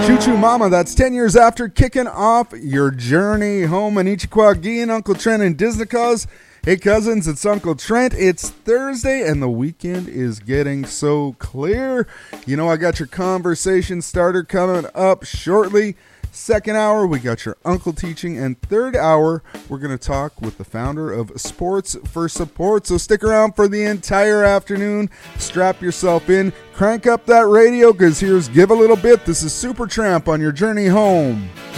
Choo Choo Mama, that's 10 years after kicking off your journey home. And Ichiquagin, Uncle Trent and Disneycuz. Hey cousins, it's Uncle Trent. It's Thursday and the weekend is getting so clear. You know, I got your conversation starter coming up shortly. Second hour, we got your uncle teaching. And third hour, we're going to talk with the founder of Sports for Support. So stick around for the entire afternoon. Strap yourself in. Crank up that radio because here's Give a Little Bit. This is Supertramp on your journey home.